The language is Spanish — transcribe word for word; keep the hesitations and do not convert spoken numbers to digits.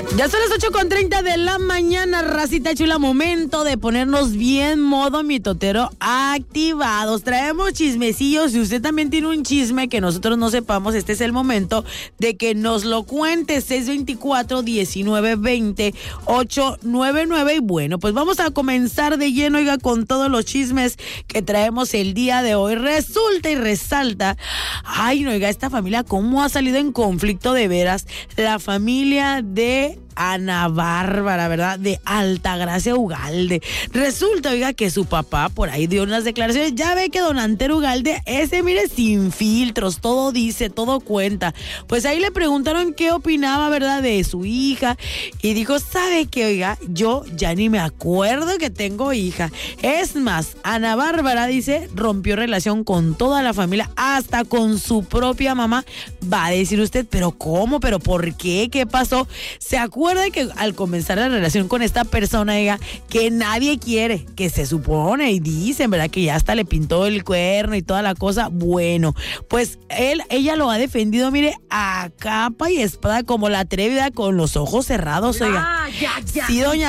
Ya son las ocho con treinta de la mañana, racita chula, momento de ponernos bien modo mitotero activados. Traemos chismecillos. Si usted también tiene un chisme que nosotros no sepamos, este es el momento de que nos lo cuente. seis dos cuatro, diecinueve veinte, ochocientos noventa y nueve. Y bueno, pues vamos a comenzar de lleno, oiga, con todos los chismes que traemos el día de hoy. Resulta y resalta, ay, no, oiga, esta familia cómo ha salido en conflicto de veras. La familia de Ana Bárbara, ¿verdad? De Altagracia Ugalde. Resulta, oiga, que su papá por ahí dio unas declaraciones. Ya ve que don Antero Ugalde, ese, mire, sin filtros, todo dice, todo cuenta. Pues ahí le preguntaron qué opinaba, ¿verdad?, de su hija. Y dijo, ¿sabe qué, oiga? Yo ya ni me acuerdo que tengo hija. Es más, Ana Bárbara, dice, rompió relación con toda la familia, hasta con su propia mamá. Va a decir usted, ¿pero cómo? ¿Pero por qué? ¿Qué pasó? ¿Se acuerda que al comenzar la relación con esta persona, diga, que nadie quiere, que se supone y dicen, ¿verdad?, que ya hasta le pintó el cuerno y toda la cosa? Bueno, pues él, ella lo ha defendido, mire, a capa y espada, como la atrevida, con los ojos cerrados, oiga. Ah, ya, ya. Sí, doña